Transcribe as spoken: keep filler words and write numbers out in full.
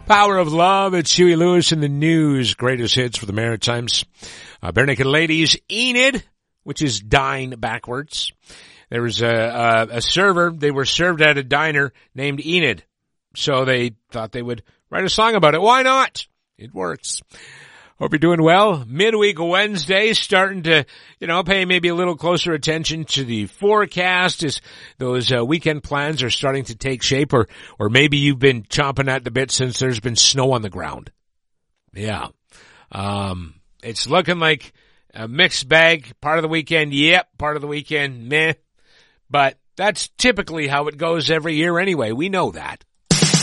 Power of Love. It's Huey Lewis in the news. Greatest hits for the Maritimes. Uh, Bare Naked Ladies, Enid, which is dine backwards. There was a, a, a server. They were served at a diner named Enid. So they thought they would write a song about it. Why not? It works. Hope you're doing well. Midweek Wednesday, starting to, you know, pay maybe a little closer attention to the forecast as those uh, weekend plans are starting to take shape, or, or maybe you've been chomping at the bit since there's been snow on the ground. Yeah. Um, it's looking like a mixed bag. Part of the weekend, yep. Part of the weekend, meh. But that's typically how it goes every year anyway. We know that.